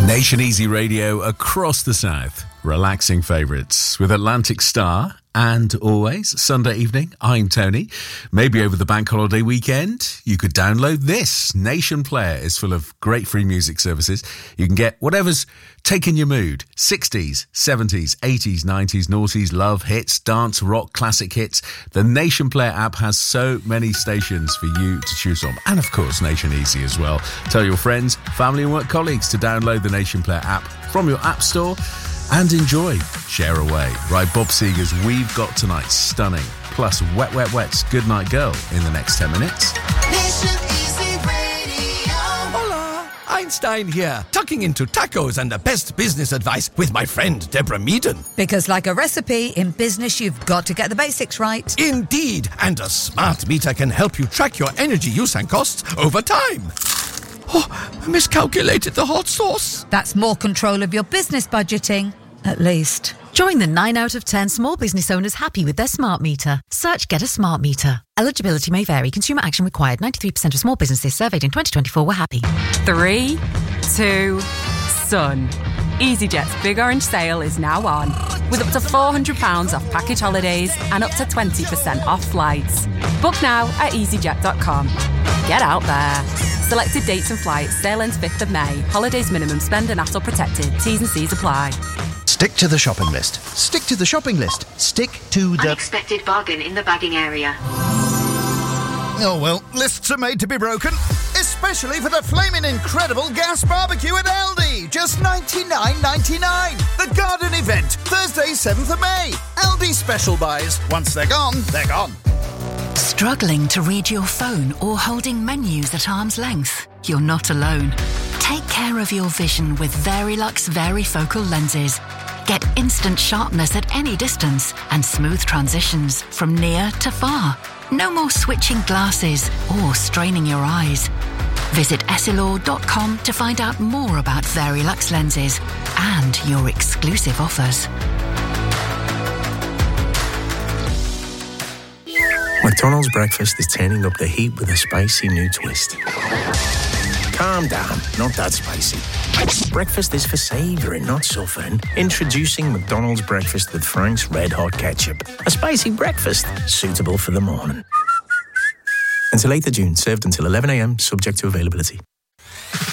Nation Easy Radio across the south. Relaxing favourites with Atlantic Star and always Sunday evening. I'm Tony. Maybe over the bank holiday weekend, you could download this. Nation Player is full of great free music services. You can get whatever's taking your mood. 60s, 70s, 80s, 90s, noughties, love, hits, dance, rock, classic hits. The Nation Player app has so many stations for you to choose from. And of course, Nation Easy as well. Tell your friends, family and work colleagues to download the Nation Player app from your app store and enjoy. Share away. Right, Bob Seger's We've Got Tonight, stunning. Plus Wet Wet Wet's Goodnight Girl in the next 10 minutes. Nation Easy Radio. Hola, Einstein here, tucking into tacos and the best business advice with my friend Deborah Meaden. Because like a recipe, in business you've got to get the basics right. Indeed, and a smart meter can help you track your energy use and costs over time. Oh, I miscalculated the hot sauce. That's more control of your business budgeting, at least. Join the 9 out of 10 small business owners happy with their smart meter. Search Get a Smart Meter. Eligibility may vary. Consumer action required. 93% of small businesses surveyed in 2024 were happy. 3, 2, Sun. EasyJet's Big Orange Sale is now on, with up to £400 off package holidays and up to 20% off flights. Book now at easyjet.com. Get out there. Selected dates and flights. Sale ends 5th of May. Holidays minimum spend and ATOL protected. T's and C's apply. Stick to the shopping list. Stick to the shopping list. Stick to the... Unexpected bargain in the bagging area. Oh, well, lists are made to be broken. Especially for the flaming incredible gas barbecue at Aldi. Just $99.99. The garden event. Thursday, 7th of May. Aldi special buys. Once they're gone, they're gone. Struggling to read your phone or holding menus at arm's length? You're not alone. Take care of your vision with Verilux Varifocal lenses. Get instant sharpness at any distance and smooth transitions from near to far. No more switching glasses or straining your eyes. Visit essilor.com to find out more about Verilux lenses and your exclusive offers. McDonald's breakfast is turning up the heat with a spicy new twist. Calm down, not that spicy. Breakfast is for savouring, not suffering. Introducing McDonald's breakfast with Frank's Red Hot Ketchup. A spicy breakfast suitable for the morning. Until 8th of June, served until 11 a.m, subject to availability.